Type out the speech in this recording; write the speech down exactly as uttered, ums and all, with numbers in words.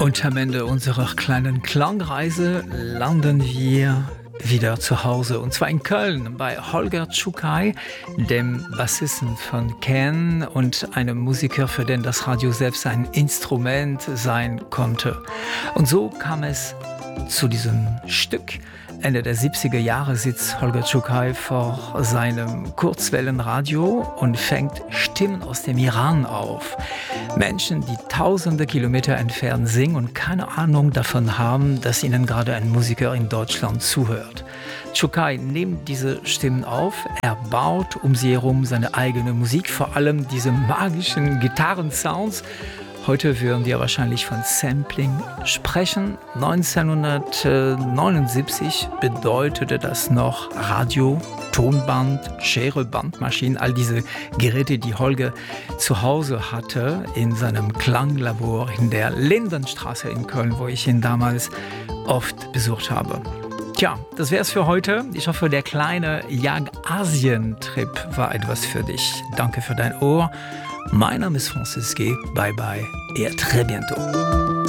Und am Ende unserer kleinen Klangreise landen wir wieder zu Hause. Und zwar in Köln bei Holger Czukay, dem Bassisten von Can und einem Musiker, für den das Radio selbst ein Instrument sein konnte. Und so kam es zu diesem Stück. Ende der siebziger Jahre sitzt Holger Czukay vor seinem Kurzwellenradio und fängt Stimmen aus dem Iran auf. Menschen, die tausende Kilometer entfernt singen und keine Ahnung davon haben, dass ihnen gerade ein Musiker in Deutschland zuhört. Czukay nimmt diese Stimmen auf, er baut um sie herum seine eigene Musik, vor allem diese magischen Gitarrensounds. Heute würden wir wahrscheinlich von Sampling sprechen. neunzehnhundertneunundsiebzig bedeutete das noch Radio, Tonband, Schere, Bandmaschinen, all diese Geräte, die Holger zu Hause hatte in seinem Klanglabor in der Lindenstraße in Köln, wo ich ihn damals oft besucht habe. Tja, das wär's für heute. Ich hoffe, der kleine Jag-Asien-Trip war etwas für dich. Danke für dein Ohr. Mein Name ist Francis G. Bye bye et à très bientôt.